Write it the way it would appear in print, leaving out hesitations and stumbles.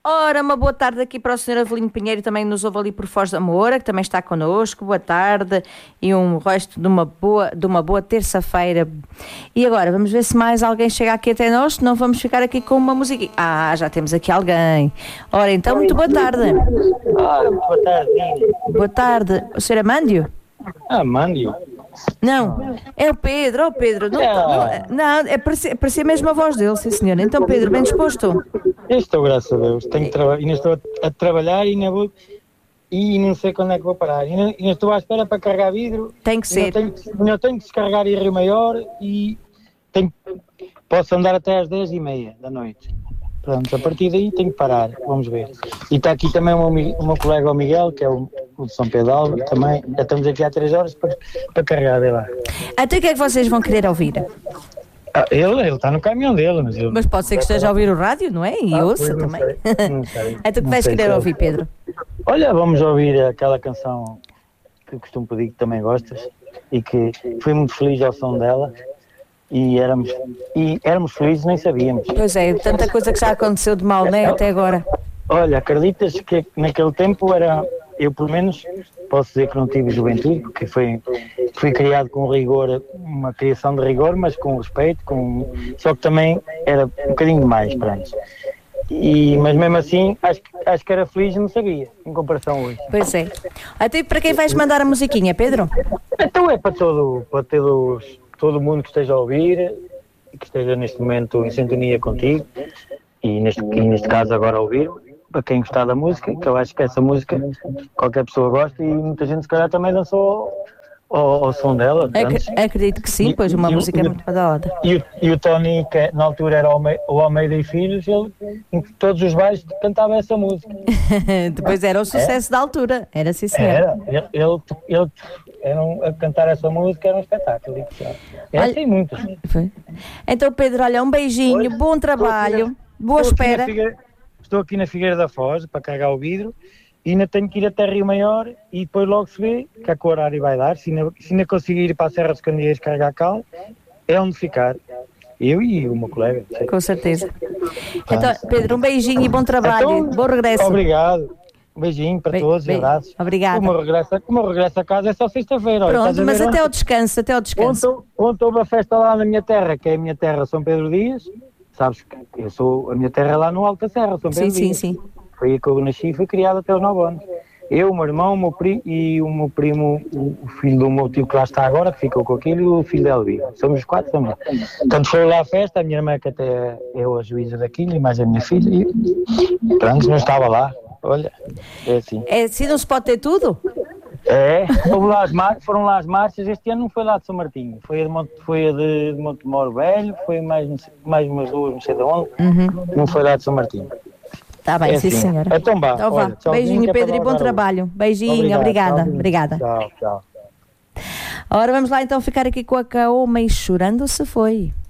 Ora, uma boa tarde aqui para o Sr. Avelino Pinheiro, também nos ouve ali por Foz da Moura, que também está connosco. Boa tarde e um resto de uma boa terça-feira. E agora, vamos ver se mais alguém chega aqui até nós, senão vamos ficar aqui com uma musiquinha. Ah, já temos aqui alguém. Ora, então, muito boa tarde. Ora, boa tarde. Boa tarde. O Sr. Amândio? Amândio? Não, é o Pedro, Não, parecia mesmo a voz dele, sim senhor. Então, Pedro, bem disposto? Estou, graças a Deus. Tenho que ainda estou a trabalhar e não sei quando é que vou parar. Ainda estou à espera para carregar vidro. Tem que ser. Ainda tenho que descarregar em Rio Maior e posso andar até às 10h30 da noite. Pronto, a partir daí tenho que parar, vamos ver. E está aqui também o meu colega o Miguel, que é o de São Pedro Alves, também. Já estamos aqui há 3 horas para carregar dele lá. Até o que é que vocês vão querer ouvir? Ele está no caminhão dele, mas pode ser que esteja a ouvir o rádio, não é? E ouça também. Não sei. Então o que vais querer ouvir, Pedro? Olha, vamos ouvir aquela canção que costumo pedir, que também gostas, e que fui muito feliz ao som dela. E éramos felizes, nem sabíamos. Pois é, tanta coisa que já aconteceu de mal, né, até agora. Olha, acreditas que naquele tempo eu pelo menos posso dizer que não tive juventude, porque fui criado com rigor, uma criação de rigor, mas com respeito, só que também era um bocadinho demais para antes. Mas mesmo assim, acho que era feliz e não sabia, em comparação hoje. Pois é. Até para quem vais mandar a musiquinha, Pedro? Então é para todo mundo que esteja a ouvir e que esteja neste momento em sintonia contigo e neste caso agora a ouvir, para quem gostar da música, que eu acho que essa música qualquer pessoa gosta e muita gente se calhar também dançou ao som dela. Acredito que sim, pois uma música é muito badalada. E o Tony, que na altura era o Almeida e Filhos, ele em todos os bailes cantava essa música. Depois era o sucesso da altura, era assim senhor. Ele a cantar essa música era um espetáculo. Tem muitas. Então, Pedro, olha, um beijinho, bom trabalho, boa espera. Estou aqui na Figueira da Foz para carregar o vidro e ainda tenho que ir até Rio Maior e depois logo se vê que é que o horário vai dar. Se ainda conseguir ir para a Serra dos Candeeiros carregar cal, é onde ficar. Eu e o meu colega. Sei. Com certeza. Então, Pedro, um beijinho e bom trabalho. Bom regresso. Obrigado. Um beijinho para todos e abraços. Obrigada. O meu regresso a casa é só sexta-feira. Pronto, mas até ao descanso, Ontem houve a festa lá na minha terra, que é a minha terra, São Pedro Dias. Sabes que a minha terra é lá no Alto da Serra, São Pedro Dias. Sim. Foi aí que eu nasci e fui criado até aos 9 anos. Eu, o meu irmão, o meu primo, o filho do meu tio que lá está agora, que ficou com aquilo, e o filho da Elvira. Somos os 4 também. Portanto, foi lá a festa, a minha irmã, que até é a juíza daquilo, e mais a minha filha, e pronto, não estava lá. Olha, é assim. É assim, não se pode ter tudo? Foram lá as marchas, este ano não foi lá de São Martinho, foi a de Montemoro Velho, foi mais umas duas, não sei de onde, não foi lá de São Martinho. Está bem, sim senhora. Então vá. Olha, beijinho, Pedro, e bom trabalho. Beijinho, obrigada. Tchau. Ora, vamos lá então ficar aqui com a Caoma e Chorando Se Foi.